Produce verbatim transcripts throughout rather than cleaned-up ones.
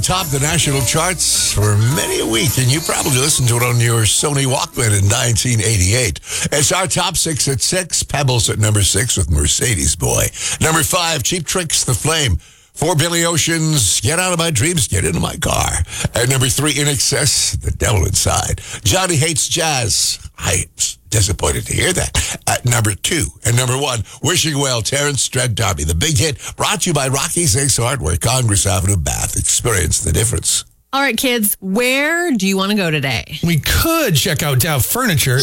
Topped the national charts for many a week, and you probably listened to it on your Sony Walkman in nineteen eighty-eight. It's our top six at six. Pebbles at number six with Mercedes Boy. Number five, Cheap Tricks, The Flame. Four, Billy Ocean's Get Out of My Dreams, Get Into My Car. At number three, In Excess, The Devil Inside. Johnny Hates Jazz. I'm disappointed to hear that. At number two. And number one, Wishing Well, Terrence Trent D'Arby. The big hit brought to you by Rocky's Ace Hardware, Congress Avenue, Bath. Experience the difference. All right, kids, where do you want to go today? We could check out Dow Furniture.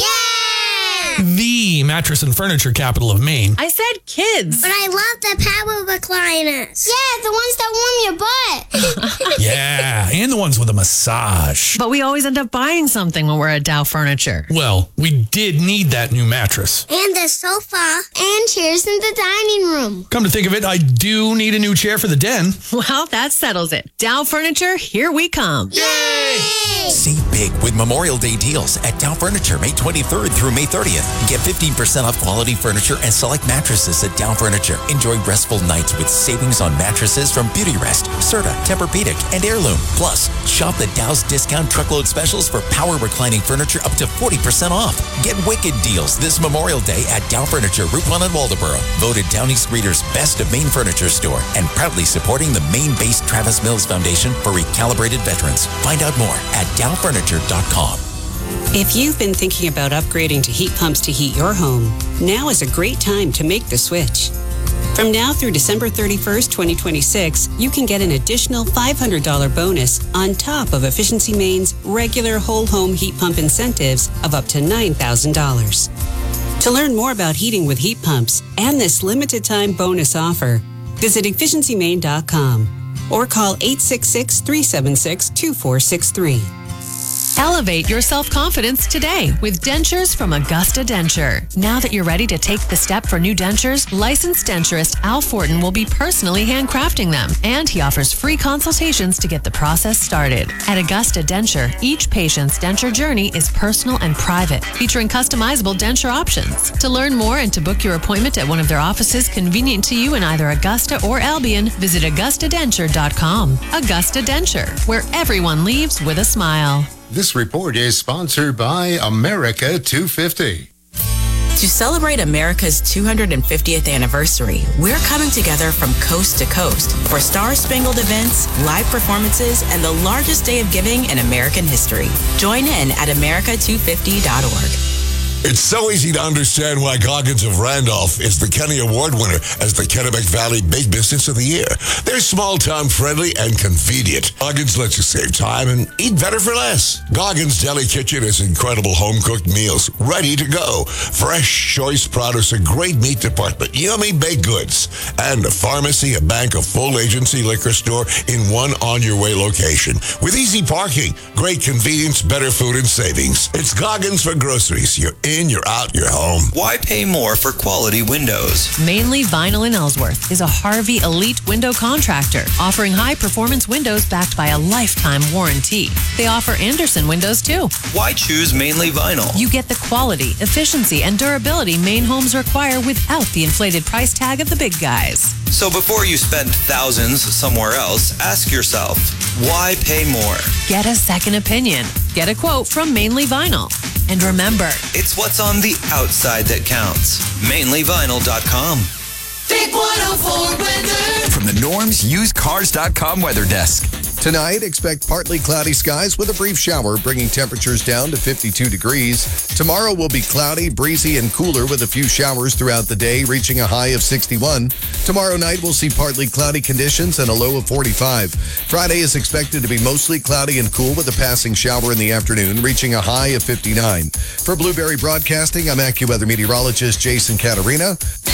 Yeah! The mattress and furniture capital of Maine. I said kids. But I love the power recliners. Yeah, the ones that warm your butt. Yeah, and the ones with a massage. But we always end up buying something when we're at Dow Furniture. Well, we did need that new mattress. And the sofa and chairs in the dining room. Come to think of it, I do need a new chair for the den. Well, that settles it. Dow Furniture, here we come. Yay! Save big with Memorial Day deals at Dow Furniture, May twenty-third through May thirtieth. Get fifteen percent off quality furniture and select mattresses at Dow Furniture. Enjoy restful nights with savings on mattresses from Beautyrest, Serta, Tempur-Pedic, and Heirloom. Plus, shop the Dow's discount truckload specials for power reclining furniture up to forty percent off. Get wicked deals this Memorial Day at Dow Furniture, Route one in Waldoboro. Voted Down East Reader's Best of Maine Furniture Store and proudly supporting the Maine-based Travis Mills Foundation for Recalibrated Veterans. Find out more at dow furniture dot com. If you've been thinking about upgrading to heat pumps to heat your home, now is a great time to make the switch. From now through December thirty-first, twenty twenty-six, you can get an additional five hundred dollars bonus on top of Efficiency Maine's regular whole home heat pump incentives of up to nine thousand dollars. To learn more about heating with heat pumps and this limited time bonus offer, visit efficiency maine dot com or call eight six six, three seven six, two four six three. Elevate your self-confidence today with dentures from Augusta Denture. Now that you're ready to take the step for new dentures, licensed denturist Al Fortin will be personally handcrafting them, and he offers free consultations to get the process started. At Augusta Denture, each patient's denture journey is personal and private, featuring customizable denture options. To learn more and to book your appointment at one of their offices convenient to you in either Augusta or Albion, visit augusta denture dot com. Augusta Denture, where everyone leaves with a smile. This report is sponsored by America two fifty. To celebrate America's two hundred fiftieth anniversary, we're coming together from coast to coast for star-spangled events, live performances, and the largest day of giving in American history. Join in at america two fifty dot org. It's so easy to understand why Goggins of Randolph is the Kenny Award winner as the Kennebec Valley Big Business of the Year. They're small-town friendly and convenient. Goggins lets you save time and eat better for less. Goggins Deli Kitchen has incredible home-cooked meals ready to go. Fresh, choice produce, a great meat department, yummy baked goods, and a pharmacy, a bank, a full agency liquor store in one on-your-way location. With easy parking, great convenience, better food, and savings. It's Goggins for groceries. You're in, you're out, you're home. Why pay more for quality windows? Mainly Vinyl in Ellsworth is a Harvey Elite window contractor offering high-performance windows backed by a lifetime warranty. They offer Anderson windows, too. Why choose Mainly Vinyl? You get the quality, efficiency, and durability Maine homes require without the inflated price tag of the big guys. So before you spend thousands somewhere else, ask yourself, why pay more? Get a second opinion. Get a quote from Mainly Vinyl. And remember, it's what's on the outside that counts. mainly vinyl dot com. Big one oh four weather. From the Norm's Used Cars dot com weather desk. Tonight, expect partly cloudy skies with a brief shower, bringing temperatures down to fifty-two degrees. Tomorrow will be cloudy, breezy, and cooler with a few showers throughout the day, reaching a high of sixty-one. Tomorrow night, we'll see partly cloudy conditions and a low of forty-five. Friday is expected to be mostly cloudy and cool with a passing shower in the afternoon, reaching a high of fifty-nine. For Blueberry Broadcasting, I'm AccuWeather meteorologist Jason Catarina.